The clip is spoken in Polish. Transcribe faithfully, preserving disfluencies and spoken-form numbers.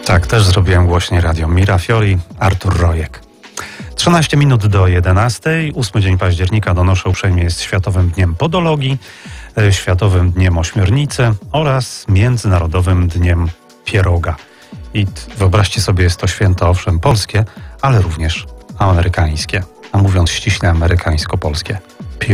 Tak, też zrobiłem głośniej radio. Mira Fiori, Artur Rojek. trzynaście minut do jedenastej. ósmy dzień października, donoszę uprzejmie, jest Światowym Dniem Podologii, Światowym Dniem Ośmiornicy oraz Międzynarodowym Dniem Pieroga. I wyobraźcie sobie, jest to święto owszem polskie, ale również amerykańskie. A mówiąc ściśle, amerykańsko-polskie.